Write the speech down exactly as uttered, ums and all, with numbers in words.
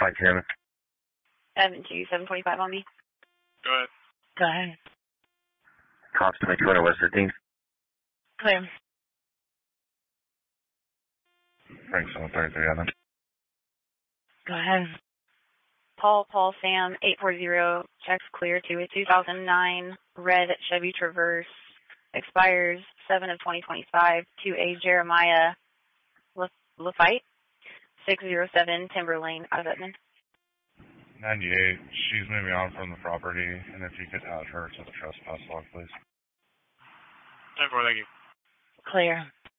Five Chairman. Seven two seven twenty five on me. Go ahead. Go ahead. Cops to two hundred West fifteenth. Clear. Frank seven thirty-three on them. Go ahead. Paul Paul Sam eight four zero checks clear to a two thousand nine red Chevy Traverse. Expires seven of twenty twenty-five to a Jeremiah Lafite six zero seven Timber Lane, out of Edmond. ninety-eight. She's moving on from the property, and if you could add her to the trespass log, please. ten four, thank you. Clear.